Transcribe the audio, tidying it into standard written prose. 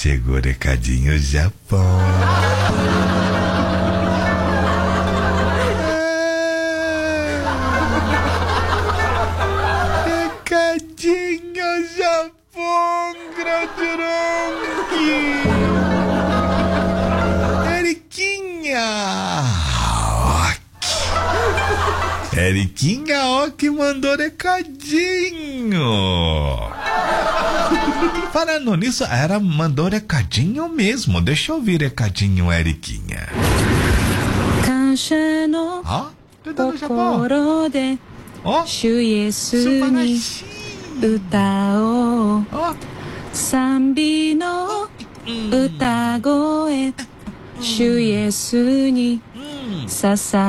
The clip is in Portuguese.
Chegou o recadinho Japão. Recadinho Japão, grande Eriquinha, ó, que mandou recadinho. Falando nisso, ela mandou recadinho mesmo. Deixa eu ouvir recadinho, Eriquinha. Ó, tudo no Japão. Ó, ó, 賛美の歌声主イエスに捧